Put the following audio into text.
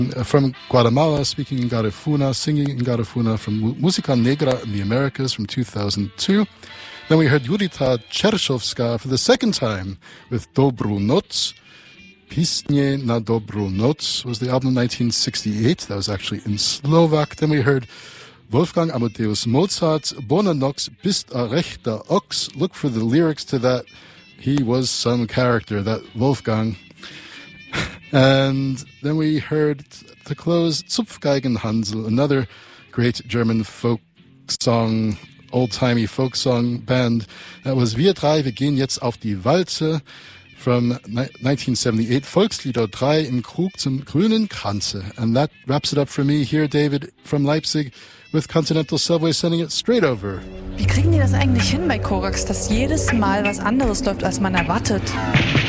From Guatemala, speaking in Garifuna, singing in Garifuna, from Música Negra in the Americas from 2002. Then we heard Judita Czerszowska for the second time with Dobru Noc. Písně na Dobrou noc was the album 1968. That was actually in Slovak. Then we heard Wolfgang Amadeus Mozart, Bona Nox, Bist a rechter Ochs. Look for the lyrics to that. He was some character, that Wolfgang. And then we heard, to close, Zupfgeigenhansel, another great German folk song, old-timey folk song band. That was Wir drei, wir gehen jetzt auf die Walze from 1978, Volkslieder 3 im Krug zum grünen Kranze. And that wraps it up for me here, David, from Leipzig, with Continental Subway sending it straight over. Wie kriegen die das eigentlich hin bei Korax, dass jedes Mal was anderes läuft, als man erwartet?